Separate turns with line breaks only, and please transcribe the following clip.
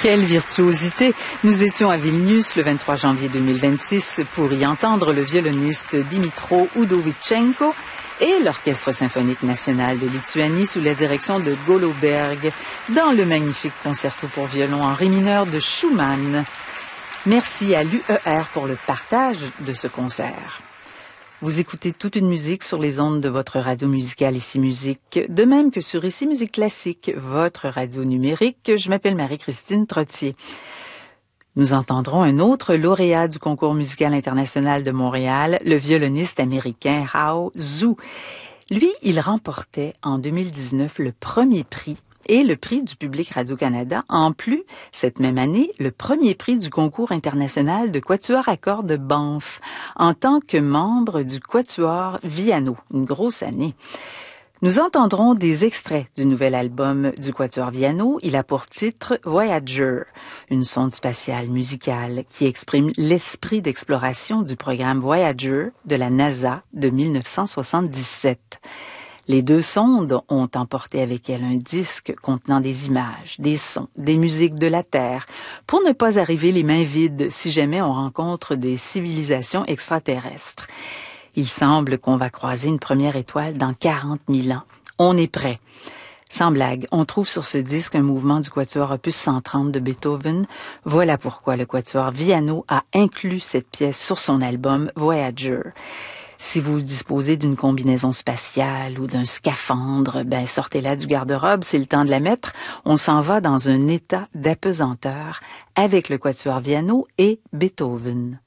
Quelle virtuosité! Nous étions à Vilnius le 23 janvier 2026 pour y entendre le violoniste Dimitro Udovichenko et l'Orchestre symphonique national de Lituanie sous la direction de Goloberg dans le magnifique concerto pour violon en ré mineur de Schumann. Merci à l'UER pour le partage de ce concert. Vous écoutez toute une musique sur les ondes de votre radio musicale Ici Musique, de même que sur Ici Musique Classique, votre radio numérique. Je m'appelle Marie-Christine Trottier. Nous entendrons un autre lauréat du concours musical international de Montréal, le violoniste américain Hao Zhu. Lui, il remportait en 2019 le premier prix et le prix du Public Radio-Canada, en plus, cette même année, le premier prix du concours international de quatuor à cordes de Banff, en tant que membre du quatuor Viano, une grosse année. Nous entendrons des extraits du nouvel album du quatuor Viano. Il a pour titre Voyager, une sonde spatiale musicale qui exprime l'esprit d'exploration du programme Voyager de la NASA de 1977. Les deux sondes ont emporté avec elles un disque contenant des images, des sons, des musiques de la Terre, pour ne pas arriver les mains vides si jamais on rencontre des civilisations extraterrestres. Il semble qu'on va croiser une première étoile dans 40 000 ans. On est prêt. Sans blague, on trouve sur ce disque un mouvement du quatuor opus 130 de Beethoven. Voilà pourquoi le quatuor Viano a inclus cette pièce sur son album Voyager. Si vous disposez d'une combinaison spatiale ou d'un scaphandre, sortez-la du garde-robe, c'est le temps de la mettre. On s'en va dans un état d'apesanteur avec le quatuor Viano et Beethoven.